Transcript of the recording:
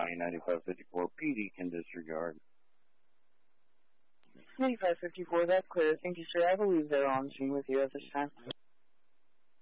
9554 PD can disregard. 9554, that's clear. Thank you, sir. I believe they're on scene with you at this time.